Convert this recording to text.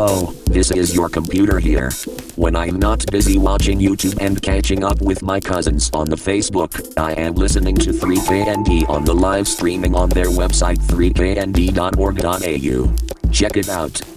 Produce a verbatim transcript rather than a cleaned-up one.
Yo, this is your computer here. When I'm not busy watching YouTube and catching up with my cousins on the Facebook, I am listening to three K N D on the live streaming on their website three K N D dot org dot A U. Check it out.